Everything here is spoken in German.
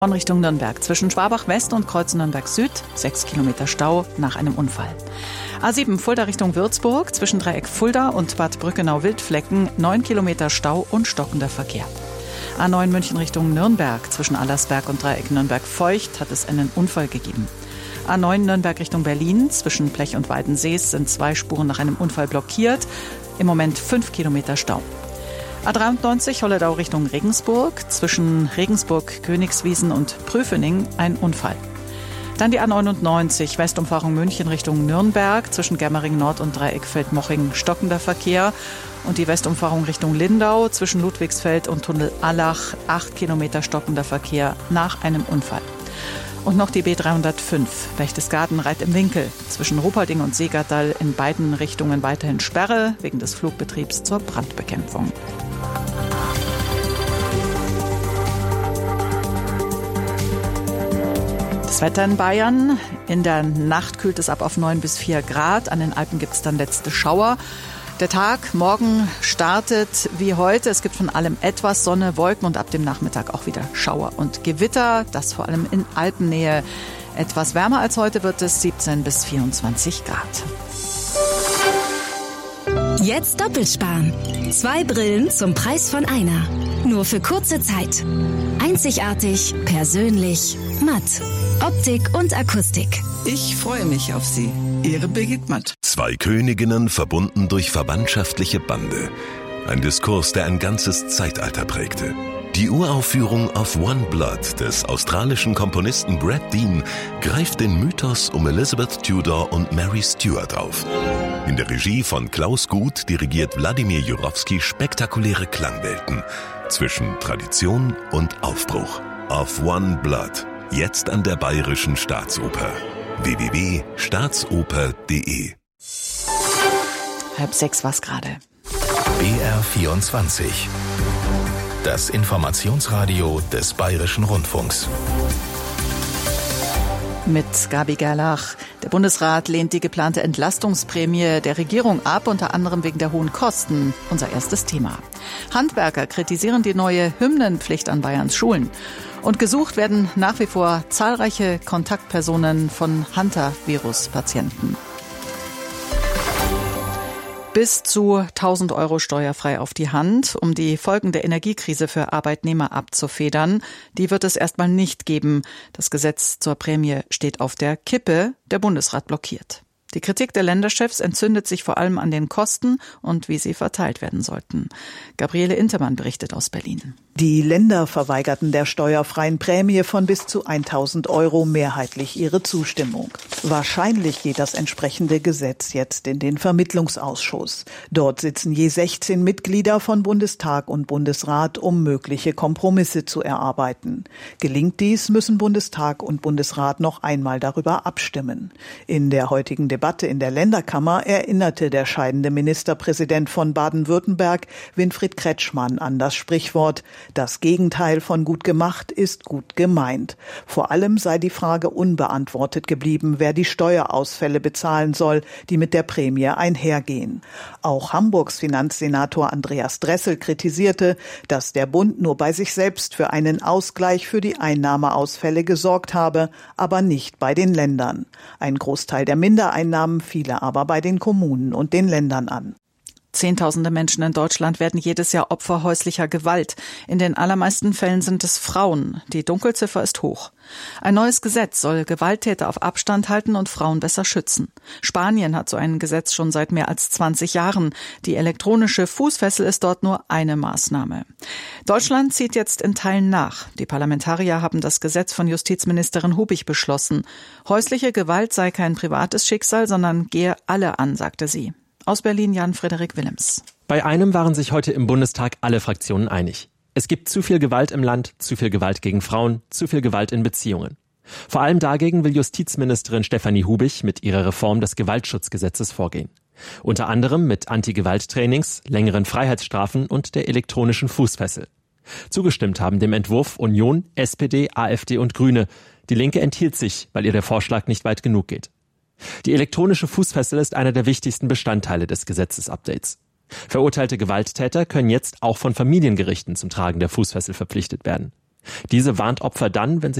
Richtung Nürnberg. Zwischen Schwabach West und Kreuz Nürnberg Süd 6 Kilometer Stau nach einem Unfall. A7 Fulda Richtung Würzburg. Zwischen Dreieck Fulda und Bad Brückenau-Wildflecken 9 Kilometer Stau und stockender Verkehr. A9 München Richtung Nürnberg. Zwischen Allersberg und Dreieck Nürnberg-Feucht hat es einen Unfall gegeben. A9 Nürnberg Richtung Berlin. Zwischen Blech und Weidensees sind 2 Spuren nach einem Unfall blockiert. Im Moment 5 Kilometer Stau. A93 Holledau Richtung Regensburg. Zwischen Regensburg, Königswiesen und Prüfening ein Unfall. Dann die A99 Westumfahrung München Richtung Nürnberg. Zwischen Germering Nord und Dreieck Feldmoching stockender Verkehr. Und die Westumfahrung Richtung Lindau. Zwischen Ludwigsfeld und Tunnel Allach 8 Kilometer stockender Verkehr nach einem Unfall. Und noch die B305 Berchtesgaden-Reit im Winkel. Zwischen Ruhpolding und Seegattal in beiden Richtungen weiterhin Sperre wegen des Flugbetriebs zur Brandbekämpfung. Das Wetter in Bayern. In der Nacht kühlt es ab auf 9 bis 4 Grad. An den Alpen gibt es dann letzte Schauer. Der Tag morgen startet wie heute. Es gibt von allem etwas Sonne, Wolken und ab dem Nachmittag auch wieder Schauer und Gewitter. Das vor allem in Alpennähe. Etwas wärmer als heute wird es 17 bis 24 Grad. Jetzt doppelsparen. 2 Brillen zum Preis von einer. Nur für kurze Zeit. Einzigartig, persönlich, matt. Optik und Akustik. Ich freue mich auf Sie. Ihre Birgit Matt. 2 Königinnen verbunden durch verwandtschaftliche Bande. Ein Diskurs, der ein ganzes Zeitalter prägte. Die Uraufführung of One Blood des australischen Komponisten Brad Dean greift den Mythos um Elizabeth Tudor und Mary Stuart auf. In der Regie von Klaus Guth dirigiert Wladimir Jurowski spektakuläre Klangwelten zwischen Tradition und Aufbruch. Of One Blood. Jetzt an der Bayerischen Staatsoper. www.staatsoper.de. 5:30 war's gerade. BR24. Das Informationsradio des Bayerischen Rundfunks. Mit Gabi Gerlach. Der Bundesrat lehnt die geplante Entlastungsprämie der Regierung ab, unter anderem wegen der hohen Kosten. Unser erstes Thema. Handwerker kritisieren die neue Hymnenpflicht an Bayerns Schulen. Und gesucht werden nach wie vor zahlreiche Kontaktpersonen von Hunter-Virus-Patienten. Bis zu 1.000 € steuerfrei auf die Hand, um die Folgen der Energiekrise für Arbeitnehmer abzufedern. Die wird es erstmal nicht geben. Das Gesetz zur Prämie steht auf der Kippe. Der Bundesrat blockiert. Die Kritik der Länderchefs entzündet sich vor allem an den Kosten und wie sie verteilt werden sollten. Gabriele Intermann berichtet aus Berlin. Die Länder verweigerten der steuerfreien Prämie von bis zu 1.000 € mehrheitlich ihre Zustimmung. Wahrscheinlich geht das entsprechende Gesetz jetzt in den Vermittlungsausschuss. Dort sitzen je 16 Mitglieder von Bundestag und Bundesrat, um mögliche Kompromisse zu erarbeiten. Gelingt dies, müssen Bundestag und Bundesrat noch einmal darüber abstimmen. In der heutigen Debatte in der Länderkammer erinnerte der scheidende Ministerpräsident von Baden-Württemberg, Winfried Kretschmann, an das Sprichwort: Das Gegenteil von gut gemacht ist gut gemeint. Vor allem sei die Frage unbeantwortet geblieben, wer die Steuerausfälle bezahlen soll, die mit der Prämie einhergehen. Auch Hamburgs Finanzsenator Andreas Dressel kritisierte, dass der Bund nur bei sich selbst für einen Ausgleich für die Einnahmeausfälle gesorgt habe, aber nicht bei den Ländern. Ein Großteil der Mindereinnahmen fiele aber bei den Kommunen und den Ländern an. Zehntausende Menschen in Deutschland werden jedes Jahr Opfer häuslicher Gewalt. In den allermeisten Fällen sind es Frauen. Die Dunkelziffer ist hoch. Ein neues Gesetz soll Gewalttäter auf Abstand halten und Frauen besser schützen. Spanien hat so ein Gesetz schon seit mehr als 20 Jahren. Die elektronische Fußfessel ist dort nur eine Maßnahme. Deutschland zieht jetzt in Teilen nach. Die Parlamentarier haben das Gesetz von Justizministerin Hubig beschlossen. Häusliche Gewalt sei kein privates Schicksal, sondern gehe alle an, sagte sie. Aus Berlin Jan-Frederik Willems. Bei einem waren sich heute im Bundestag alle Fraktionen einig. Es gibt zu viel Gewalt im Land, zu viel Gewalt gegen Frauen, zu viel Gewalt in Beziehungen. Vor allem dagegen will Justizministerin Stefanie Hubig mit ihrer Reform des Gewaltschutzgesetzes vorgehen. Unter anderem mit Anti-Gewalt-Trainings, längeren Freiheitsstrafen und der elektronischen Fußfessel. Zugestimmt haben dem Entwurf Union, SPD, AfD und Grüne. Die Linke enthielt sich, weil ihr der Vorschlag nicht weit genug geht. Die elektronische Fußfessel ist einer der wichtigsten Bestandteile des Gesetzesupdates. Verurteilte Gewalttäter können jetzt auch von Familiengerichten zum Tragen der Fußfessel verpflichtet werden. Diese warnt Opfer dann, wenn sich